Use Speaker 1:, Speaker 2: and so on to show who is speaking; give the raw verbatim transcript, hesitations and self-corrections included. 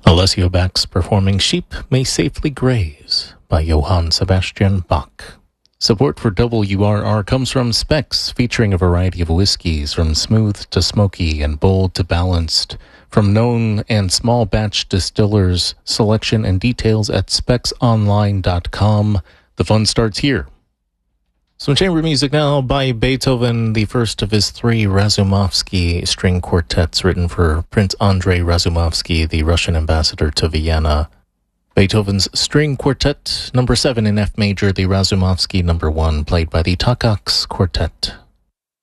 Speaker 1: Alessio Bach's performing Sheep May Safely Graze by Johann Sebastian Bach. Support for W R R comes from Specs, featuring a variety of whiskeys from smooth to smoky and bold to balanced. From known and small batch distillers, selection and details at specs online dot com. The fun starts here. Some chamber music now by Beethoven, the first of his three Razumovsky string quartets written for Prince Andrei Razumovsky, the Russian ambassador to Vienna. Beethoven's String Quartet, number seven in F major, the Razumovsky number one, played by the Takacs Quartet.